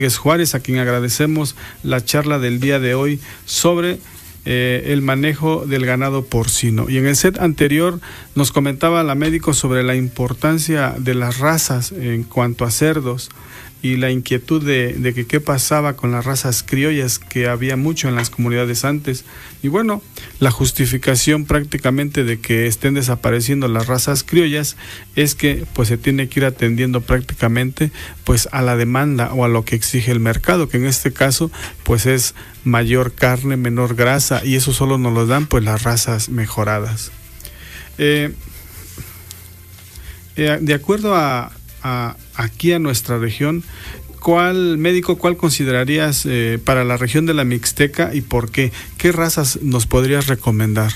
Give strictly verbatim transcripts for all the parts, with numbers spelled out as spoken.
Juárez, a quien agradecemos la charla del día de hoy sobre eh, el manejo del ganado porcino. Y en el set anterior nos comentaba la médico sobre la importancia de las razas en cuanto a cerdos y la inquietud de, de que qué pasaba con las razas criollas, que había mucho en las comunidades antes. Y bueno, la justificación prácticamente de que estén desapareciendo las razas criollas es que pues se tiene que ir atendiendo prácticamente pues a la demanda o a lo que exige el mercado, que en este caso pues es mayor carne, menor grasa, y eso solo nos lo dan pues las razas mejoradas. Eh, eh, de acuerdo a A, aquí a nuestra región, ¿cuál médico, cuál considerarías eh, para la región de la Mixteca y por qué? ¿Qué razas nos podrías recomendar?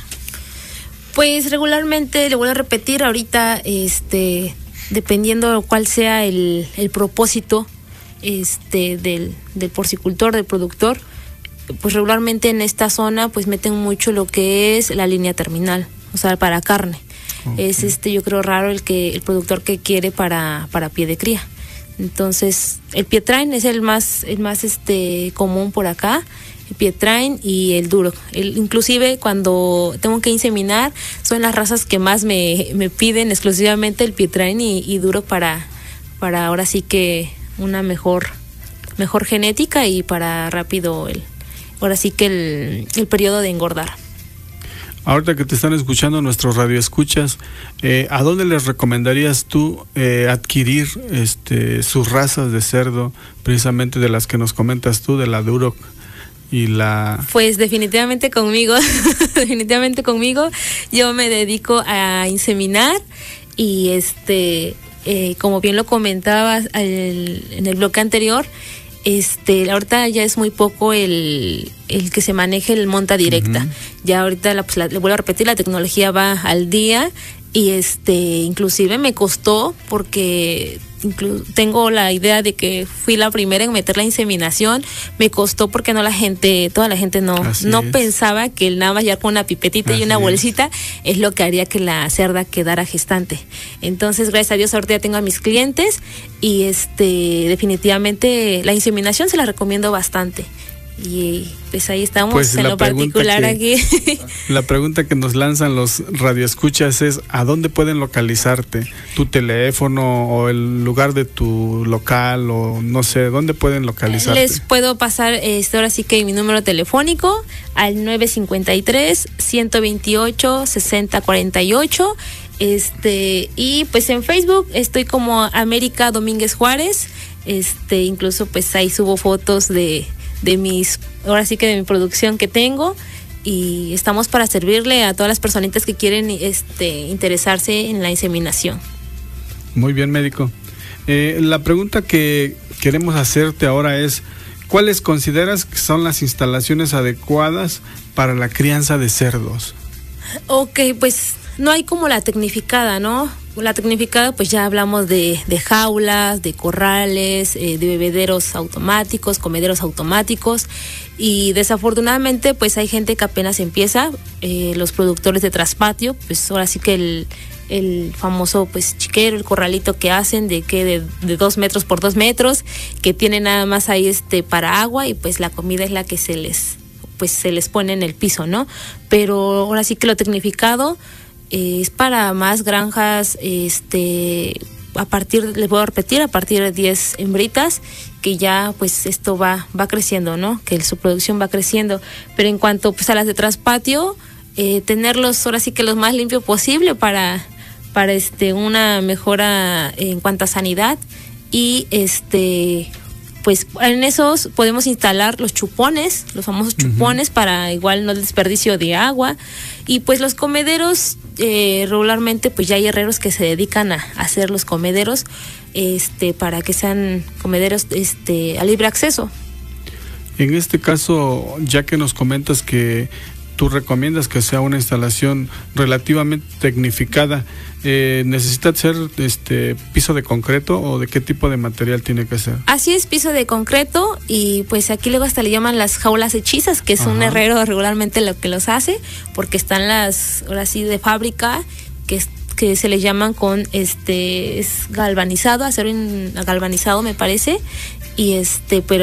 Pues regularmente, le vuelvo a repetir, ahorita, este, dependiendo cuál sea el, el propósito este, del, del porcicultor, del productor, pues regularmente en esta zona pues meten mucho lo que es la línea terminal, o sea, para carne. Okay. Es este, yo creo raro el que el productor que quiere para, para pie de cría. Entonces, el Pietrain es el más, el más este común por acá, el Pietrain y el Duroc. El, inclusive cuando tengo que inseminar, son las razas que más me, me piden exclusivamente el Pietrain y, y Duroc para, para ahora sí que una mejor, mejor genética y para rápido el, ahora sí que el, el periodo de engordar. Ahorita que te están escuchando nuestros radioescuchas, eh, ¿a dónde les recomendarías tú eh, adquirir este, sus razas de cerdo, precisamente de las que nos comentas tú, de la Duroc y la...? Pues definitivamente conmigo, definitivamente conmigo. Yo me dedico a inseminar y este, eh, como bien lo comentabas al, en el bloque anterior, Este, ahorita ya es muy poco el, el que se maneje el monta directa. Uh-huh. Ya ahorita, la, pues, la, le vuelvo a repetir, la tecnología va al día y este, inclusive me costó porque inclu- tengo la idea de que fui la primera en meter la inseminación. Me costó porque no la gente, toda la gente no, no pensaba que el nada más ya con una pipetita Así y una bolsita es. es lo que haría que la cerda quedara gestante. Entonces, gracias a Dios, ahorita ya tengo a mis clientes y este, definitivamente la inseminación se la recomiendo bastante. Y pues ahí estamos pues en lo particular que, aquí. La pregunta que nos lanzan los radioescuchas es: ¿a dónde pueden localizarte? ¿Tu teléfono o el lugar de tu local o no sé, dónde pueden localizarte? Les puedo pasar este, ahora sí que mi número telefónico al nueve cinco tres, uno dos ocho, seis cero cuatro ocho. Este, y pues en Facebook estoy como América Domínguez Juárez. Este, incluso pues ahí subo fotos de de mis, ahora sí que de mi producción que tengo, y estamos para servirle a todas las personitas que quieren este interesarse en la inseminación. Muy bien, médico. Eh, la pregunta que queremos hacerte ahora es: ¿cuáles consideras que son las instalaciones adecuadas para la crianza de cerdos? Ok, pues no hay como la tecnificada, ¿no? La tecnificada, pues ya hablamos de, de jaulas, de corrales, eh, de bebederos automáticos, comederos automáticos, y desafortunadamente pues hay gente que apenas empieza, eh, los productores de traspatio, pues ahora sí que el, el famoso pues chiquero, el corralito que hacen de que de, de dos metros por dos metros, que tiene nada más ahí este para agua y pues la comida es la que se les, pues se les pone en el piso, ¿no? Pero ahora sí que lo tecnificado Eh, es para más granjas, este, a partir, les voy a repetir, a partir de diez hembritas, que ya pues esto va, va creciendo, ¿no? Que su producción va creciendo. Pero en cuanto pues a las de traspatio, eh, tenerlos ahora sí que los más limpios posible para, para este, una mejora en cuanto a sanidad. Y este, pues en esos podemos instalar los chupones, los famosos chupones, uh-huh, para igual no desperdicio de agua. Y pues los comederos, eh, regularmente pues ya hay herreros que se dedican a, a hacer los comederos, este, para que sean comederos este, a libre acceso. En este caso, ya que nos comentas que tú recomiendas que sea una instalación relativamente tecnificada, eh, ¿necesita ser este piso de concreto o de qué tipo de material tiene que ser? Así es, piso de concreto, y pues aquí luego hasta le llaman las jaulas hechizas, que es Ajá. un herrero regularmente lo que los hace, porque están las, ahora sí, de fábrica, que que se les llaman con este es galvanizado, acero galvanizado me parece, y este pero